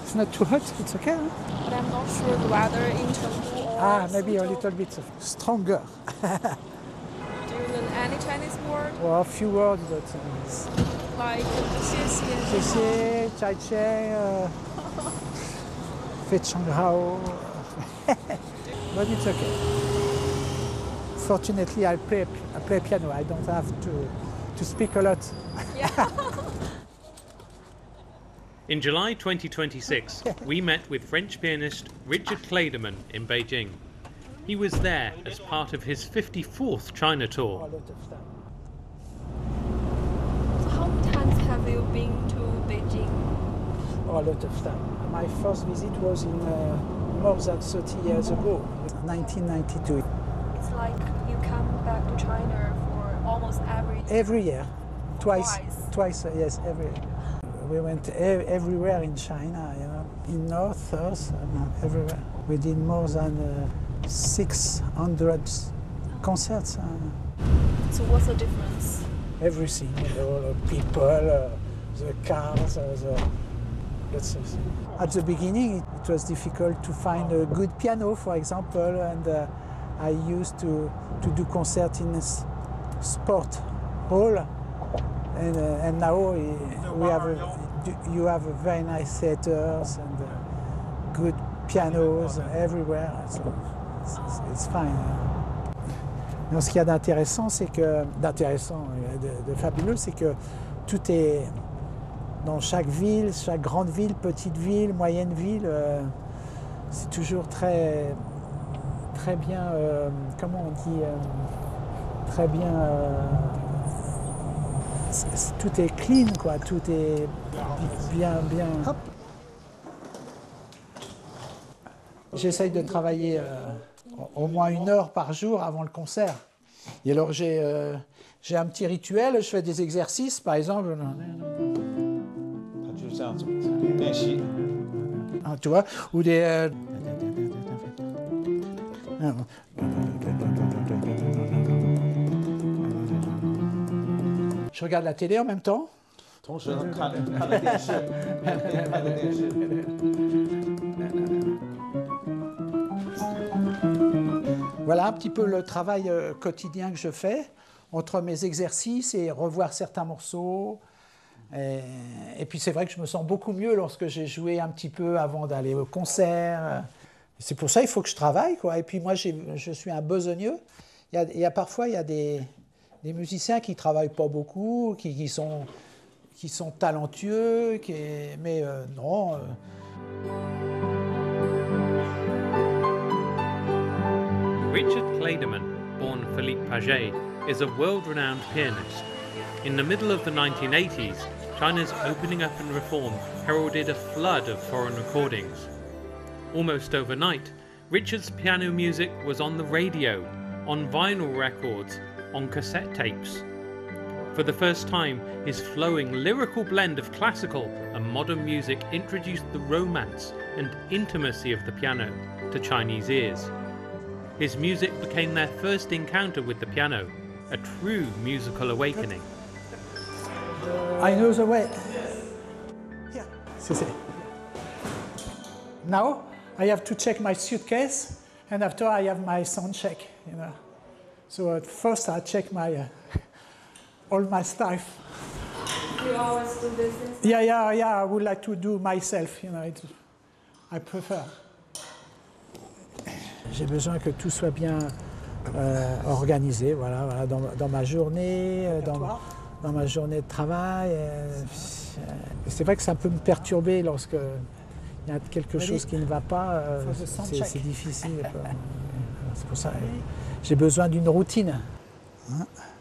It's not too hot, it's okay. Huh? But I'm not sure the weather in Chengdu or Maybe a Suzhou. little bit stronger. Do you learn any Chinese word? Well, a few words, but Like 谢谢. 谢谢, chai chai, fei chang hao. But it's okay. Fortunately, I play piano. I don't have to speak a lot. Yeah. In July 2026, we met with French pianist Richard Clayderman in Beijing. He was there as part of his 54th China tour. So how many times have you been to Beijing? A lot of time. My first visit was in more than 30 years ago, 1992. It's like you come back to China for almost Every year, twice, yes, every year. We went everywhere in China, you know, in north, south, everywhere. We did more than 600 concerts. So what's the difference? Everything, you know, the people, the cars, At the beginning, it was difficult to find a good piano, for example, and I used to do concerts in a sport hall. And now you have very nice theaters and good pianos everywhere. So it's fine. Mais ce qu'il y a d'intéressant, c'est que de fabuleux, c'est que tout est dans chaque ville, chaque grande ville, petite ville, moyenne ville. C'est toujours très bien. Comment on dit très bien. Tout est clean, quoi. Tout est bien. Hop. J'essaye de travailler au moins 1 heure par jour avant le concert. Et alors j'ai un petit rituel, je fais des exercices, par exemple. Tu vois, ou des. Je regarde la télé en même temps. Voilà un petit peu le travail quotidien que je fais entre mes exercices et revoir certains morceaux. Et puis c'est vrai que je me sens beaucoup mieux lorsque j'ai joué un petit peu avant d'aller au concert. C'est pour ça qu'il faut que je travaille, quoi. Et puis moi, je suis un besogneux. Parfois, il y a des musiciens qui ne travaillent pas beaucoup, qui sont talentueux, mais non. Richard Clayderman, born Philippe Paget, is a world-renowned pianist. In the middle of the 1980s, China's opening up and reform heralded a flood of foreign recordings. Almost overnight, Richard's piano music was on the radio, on vinyl records, on cassette tapes. For the first time, his flowing lyrical blend of classical and modern music introduced the romance and intimacy of the piano to Chinese ears. His music became their first encounter with the piano, a true musical awakening. I know the way. Yeah. Now I have to check my suitcase, and after I have my sound check, you know. So at first I check all my stuff. You always do this? Yeah. I would like to do myself, you know. I prefer. J'ai besoin que tout soit bien organisé, voilà dans ma journée, dans ma journée de travail. C'est vrai que ça peut me perturber lorsque il y a quelque chose qui ne va pas. C'est difficile. C'est pour ça. J'ai besoin d'une routine. Hein.